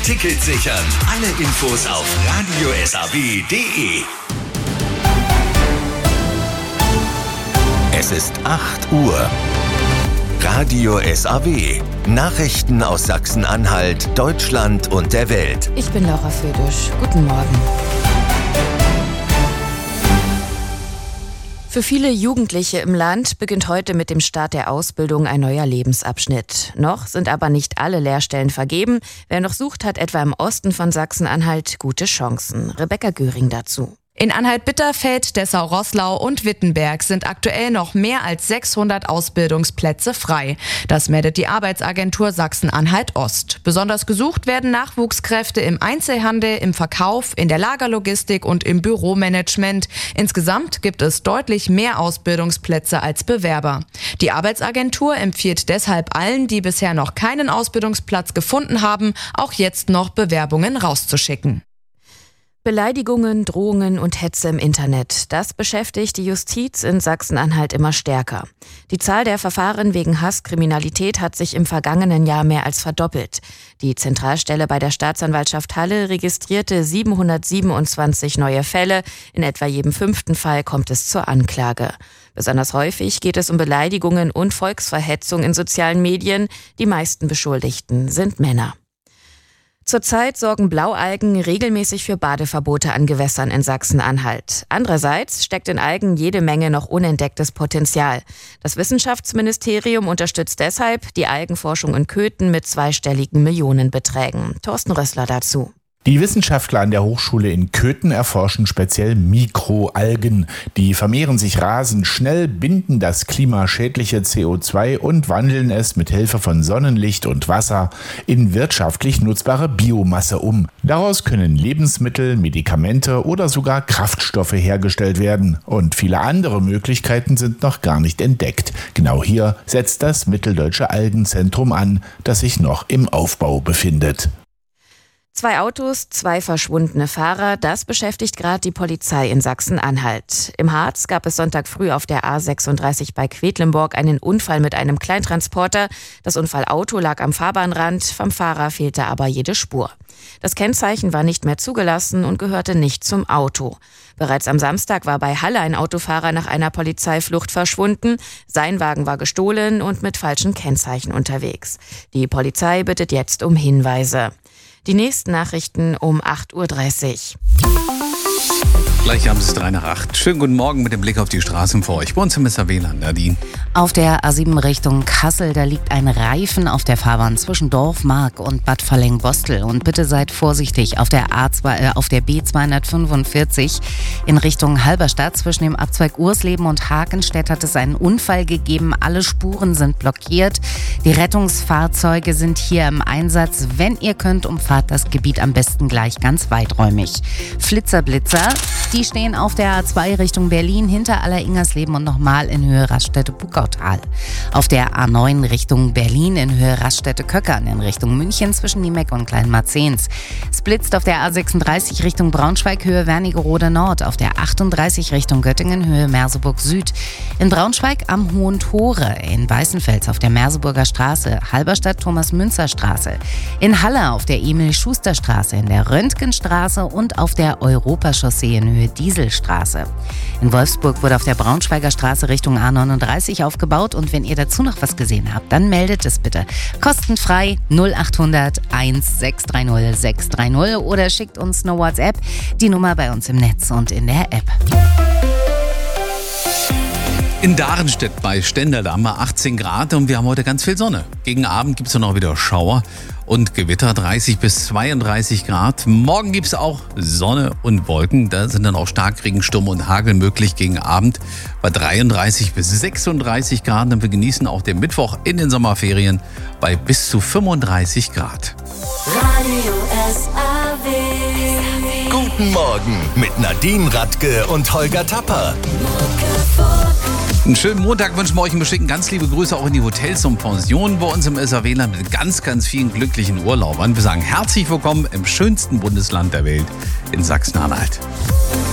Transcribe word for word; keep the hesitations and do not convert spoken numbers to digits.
Ticket sichern. Alle Infos auf radio s a w punkt d e. Es ist acht Uhr. Radio S A W. Nachrichten aus Sachsen-Anhalt, Deutschland und der Welt. Ich bin Laura Födisch. Guten Morgen. Für viele Jugendliche im Land beginnt heute mit dem Start der Ausbildung ein neuer Lebensabschnitt. Noch sind aber nicht alle Lehrstellen vergeben. Wer noch sucht, hat etwa im Osten von Sachsen-Anhalt gute Chancen. Rebecca Göring dazu. In Anhalt-Bitterfeld, Dessau-Roßlau und Wittenberg sind aktuell noch mehr als sechshundert Ausbildungsplätze frei. Das meldet die Arbeitsagentur Sachsen-Anhalt-Ost. Besonders gesucht werden Nachwuchskräfte im Einzelhandel, im Verkauf, in der Lagerlogistik und im Büromanagement. Insgesamt gibt es deutlich mehr Ausbildungsplätze als Bewerber. Die Arbeitsagentur empfiehlt deshalb allen, die bisher noch keinen Ausbildungsplatz gefunden haben, auch jetzt noch Bewerbungen rauszuschicken. Beleidigungen, Drohungen und Hetze im Internet. Das beschäftigt die Justiz in Sachsen-Anhalt immer stärker. Die Zahl der Verfahren wegen Hasskriminalität hat sich im vergangenen Jahr mehr als verdoppelt. Die Zentralstelle bei der Staatsanwaltschaft Halle registrierte siebenhundertsiebenundzwanzig neue Fälle. In etwa jedem fünften Fall kommt es zur Anklage. Besonders häufig geht es um Beleidigungen und Volksverhetzung in sozialen Medien. Die meisten Beschuldigten sind Männer. Zurzeit sorgen Blaualgen regelmäßig für Badeverbote an Gewässern in Sachsen-Anhalt. Andererseits steckt in Algen jede Menge noch unentdecktes Potenzial. Das Wissenschaftsministerium unterstützt deshalb die Algenforschung in Köthen mit zweistelligen Millionenbeträgen. Thorsten Rössler dazu. Die Wissenschaftler an der Hochschule in Köthen erforschen speziell Mikroalgen. Die vermehren sich rasend schnell, binden das klimaschädliche C O zwei und wandeln es mit Hilfe von Sonnenlicht und Wasser in wirtschaftlich nutzbare Biomasse um. Daraus können Lebensmittel, Medikamente oder sogar Kraftstoffe hergestellt werden. Und viele andere Möglichkeiten sind noch gar nicht entdeckt. Genau hier setzt das Mitteldeutsche Algenzentrum an, das sich noch im Aufbau befindet. Zwei Autos, zwei verschwundene Fahrer, das beschäftigt gerade die Polizei in Sachsen-Anhalt. Im Harz gab es Sonntag früh auf der A sechsunddreißig bei Quedlinburg einen Unfall mit einem Kleintransporter. Das Unfallauto lag am Fahrbahnrand, vom Fahrer fehlte aber jede Spur. Das Kennzeichen war nicht mehr zugelassen und gehörte nicht zum Auto. Bereits am Samstag war bei Halle ein Autofahrer nach einer Polizeiflucht verschwunden. Sein Wagen war gestohlen und mit falschen Kennzeichen unterwegs. Die Polizei bittet jetzt um Hinweise. Die nächsten Nachrichten um acht Uhr dreißig. Gleich haben es drei nach acht. Schönen guten Morgen mit dem Blick auf die Straßen vor euch. Bei uns im S A W-Land, Nadine. Auf der A sieben Richtung Kassel, da liegt ein Reifen auf der Fahrbahn zwischen Dorfmark und Bad Falling-Bostel. Und bitte seid vorsichtig auf der, A zwei, äh, auf der B zweihundertfünfundvierzig in Richtung Halberstadt. Zwischen dem Abzweig Ursleben und Hakenstedt hat es einen Unfall gegeben. Alle Spuren sind blockiert. Die Rettungsfahrzeuge sind hier im Einsatz. Wenn ihr könnt, umfahrt das Gebiet am besten gleich ganz weiträumig. Flitzer-Blitzer, die stehen auf der A zwei Richtung Berlin hinter Aller-Ingersleben und nochmal in Höhe Raststätte-Buckautal. Auf der A neun Richtung Berlin in Höhe Raststätte-Köckern in Richtung München zwischen Niemeck und Kleinmarzens. Es blitzt auf der A sechsunddreißig Richtung Braunschweig Höhe Wernigerode Nord. Auf der achtunddreißig Richtung Göttingen Höhe Merseburg Süd. In Braunschweig am Hohen Tore. In Weißenfels auf der Merseburger Straße. Halberstadt Thomas-Münzer-Straße. In Halle auf der Emil-Schuster-Straße. In der Röntgenstraße und auf der Europachaussee in Höhe Dieselstraße. In Wolfsburg wurde auf der Braunschweiger Straße Richtung A neununddreißig aufgebaut und wenn ihr dazu noch was gesehen habt, dann meldet es bitte. Kostenfrei null acht hundert eins sechs drei null sechs drei null oder schickt uns eine WhatsApp. Die Nummer bei uns im Netz und in der App. In Darenstedt bei Stendal, da haben wir achtzehn Grad und wir haben heute ganz viel Sonne. Gegen Abend gibt es dann auch wieder Schauer und Gewitter, dreißig bis zweiunddreißig Grad. Morgen gibt es auch Sonne und Wolken. Da sind dann auch Starkregen, Sturm und Hagel möglich gegen Abend bei dreiunddreißig bis sechsunddreißig Grad. Und wir genießen auch den Mittwoch in den Sommerferien bei bis zu fünfunddreißig Grad. Radio S A W. Guten Morgen mit Nadine Radke und Holger Tapper. Einen schönen Montag wünschen wir euch und wir schicken ganz liebe Grüße auch in die Hotels und Pensionen bei uns im S A W-Land mit ganz, ganz vielen glücklichen Urlaubern. Wir sagen herzlich willkommen im schönsten Bundesland der Welt in Sachsen-Anhalt.